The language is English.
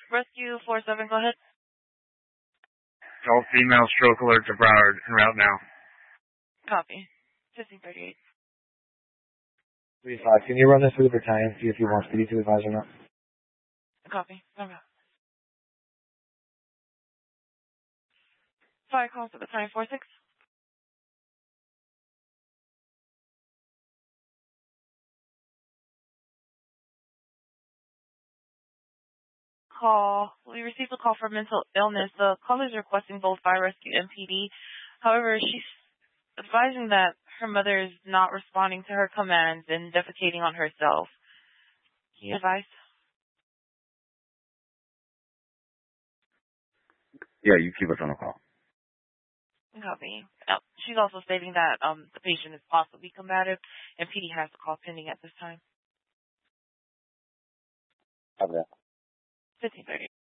Rescue 47, go ahead. All female stroke alert to Broward en route now. Copy. 1538. 3-5. Can you run this through the battalion, see if he wants PD to advise or not? Copy. Okay. Fire calls to battalion 46. We received a call for mental illness. The caller is requesting both fire rescue and PD. However, she's advising that her mother is not responding to her commands and defecating on herself. Can you advise? Yeah, you keep us on the call. Copy. She's also stating that the patient is possibly combative, and PD has the call pending at this time. Okay. 1530.